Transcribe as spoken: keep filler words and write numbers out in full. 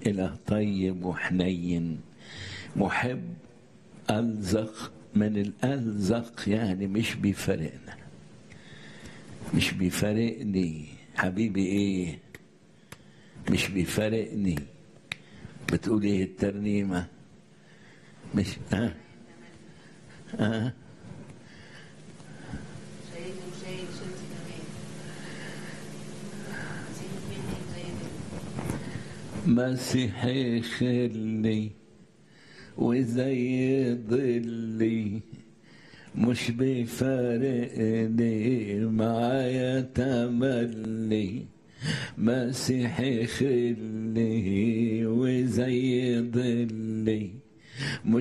إله طيب وحنين محب ألزق من الألزق، يعني مش بيفرقنا، مش بيفرقني حبيبي إيه، مش بيفرقني. بتقول إيه الترنيمة؟ مش ها ها مسيحي خلي وزي ضلي مش بيفارقني معايا تملي. مسيحي خلي وزي ضلي